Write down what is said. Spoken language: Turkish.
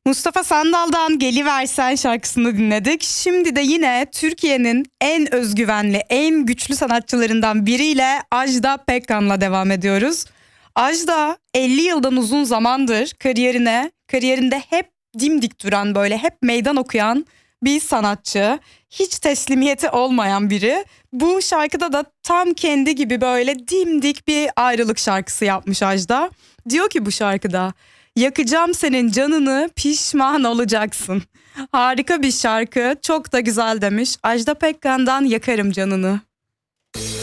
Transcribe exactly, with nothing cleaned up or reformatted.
Mustafa Sandal'dan Geliversen şarkısını dinledik. Şimdi de yine Türkiye'nin en özgüvenli, en güçlü sanatçılarından biriyle Ajda Pekkan'la devam ediyoruz. Ajda elli yıldan uzun zamandır kariyerine, kariyerinde hep dimdik duran, böyle hep meydan okuyan bir sanatçı. Hiç teslimiyeti olmayan biri. Bu şarkıda da tam kendi gibi böyle dimdik bir ayrılık şarkısı yapmış Ajda. Diyor ki bu şarkıda: yakacağım senin canını, pişman olacaksın. Harika bir şarkı, çok da güzel demiş. Ajda Pekkan'dan Yakarım Canını.